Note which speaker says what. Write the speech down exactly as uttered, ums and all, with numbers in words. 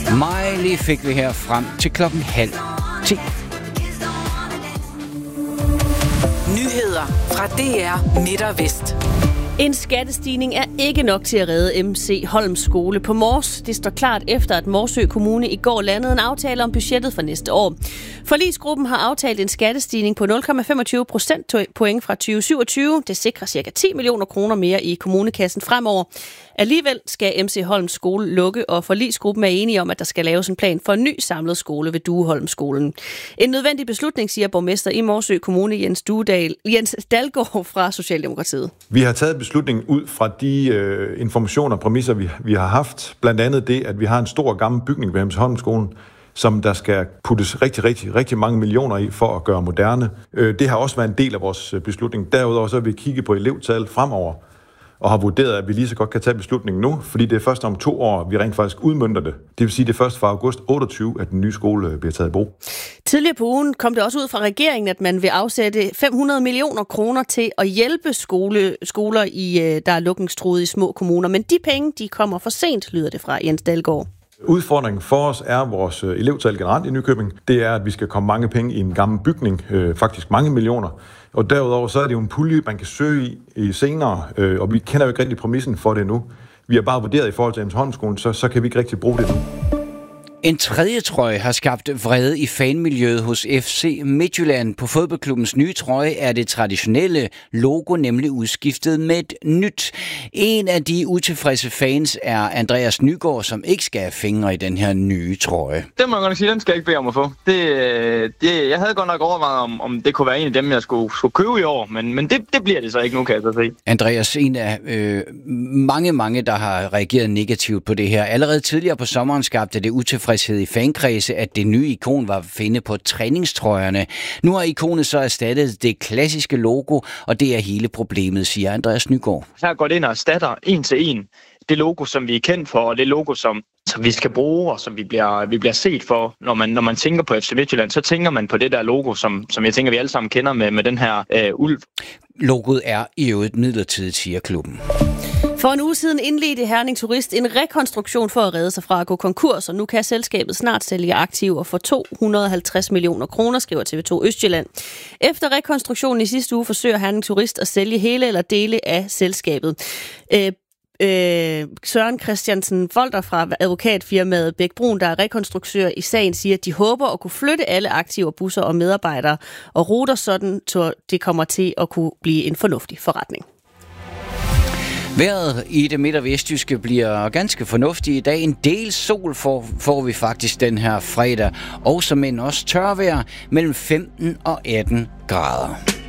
Speaker 1: Miley fik vi her frem til klokken halv ti.
Speaker 2: Nyheder fra D R Midt og Vest.
Speaker 3: En skattestigning er ikke nok til at redde M C Holm Skole på Mors. Det står klart efter, at Morsø Kommune i går landede en aftale om budgettet for næste år. Forligsgruppen har aftalt en skattestigning på nul komma femogtyve procentpoint fra tyve syvogtyve. Det sikrer ca. ti millioner kroner mere i kommunekassen fremover. Alligevel skal M C Holm Skole lukke, og forligsgruppen er enige om, at der skal laves en plan for en ny samlet skole ved Dueholm Skolen. En nødvendig beslutning, siger borgmester i Morsø Kommune Jens, Duedal, Jens Dalgaard fra Socialdemokratiet.
Speaker 4: Vi har taget beslutningen ud fra de øh, informationer og præmisser, vi, vi har haft. Blandt andet det, at vi har en stor gammel bygning ved M C Holm Skolen, som der skal puttes rigtig, rigtig, rigtig mange millioner i for at gøre moderne. Øh, det har også været en del af vores beslutning. Derudover så vil vi kigge på elevtal fremover, og har vurderet, at vi lige så godt kan tage beslutningen nu, fordi det er først om to år, vi rent faktisk udmønter det. Det vil sige, at det er først fra august otteogtyve, at den nye skole bliver taget i brug.
Speaker 3: Tidligere på ugen kom det også ud fra regeringen, at man vil afsætte fem hundrede millioner kroner til at hjælpe skole, skoler, i, der er lukningstruede i små kommuner. Men de penge, de kommer for sent, lyder det fra Jens Dalgaard.
Speaker 4: Udfordringen for os er vores elevtal generelt i Nykøbing. Det er, at vi skal komme mange penge i en gammel bygning, øh, faktisk mange millioner. Og derudover så er det jo en pulje, man kan søge i, i senere, øh, og vi kender jo ikke rigtig præmissen for det nu. Vi har bare vurderet i forhold til M C Holm Skolen, så, så kan vi ikke rigtig bruge det nu.
Speaker 1: En tredje trøje har skabt vrede i fanmiljøet hos F C Midtjylland. På fodboldklubbens nye trøje er det traditionelle logo nemlig udskiftet med et nyt. En af de utilfredse fans er Andreas Nygaard, som ikke skal have fingre i den her nye trøje.
Speaker 5: Det må jeg godt sige, den skal jeg ikke bede om at få. Det, det, jeg havde godt nok overvejet, om, om det kunne være en af dem, jeg skulle, skulle købe i år, men, men det, det bliver det så ikke nu, kan jeg så se.
Speaker 1: Andreas, en af øh, mange, mange, der har reageret negativt på det her. Allerede tidligere på sommeren skabte det utilfredse i fankredse, at det nye ikon var at finde på træningstrøjerne. Nu har ikonet så erstattet det klassiske logo, og det er hele problemet, siger Andreas Nygaard.
Speaker 5: Her går det ind og erstatter en til en det logo, som vi er kendt for, og det logo, som, som vi skal bruge, og som vi bliver, vi bliver set for. Når man, når man tænker på F C Midtjylland, så tænker man på det der logo, som, som jeg tænker, vi alle sammen kender med, med den her øh, ulv.
Speaker 1: Logoet er i øvrigt midlertidigt, siger klubben.
Speaker 3: For en uge siden indledte Herning Turist en rekonstruktion for at redde sig fra at gå konkurs, og nu kan selskabet snart sælge aktiver for to hundrede og halvtreds millioner kroner, skriver T V to Østjylland. Efter rekonstruktionen i sidste uge forsøger Herning Turist at sælge hele eller dele af selskabet. Øh, øh, Søren Christiansen Folter fra advokatfirmaet Bæk Brun, der er rekonstruktør i sagen, siger, at de håber at kunne flytte alle aktiver, busser og medarbejdere og ruter sådan, så det kommer til at kunne blive en fornuftig forretning.
Speaker 1: Vejret i det midt- og vestjyske bliver ganske fornuftigt i dag. En del sol får, får vi faktisk den her fredag. Og som en også tørvejr mellem femten og atten grader.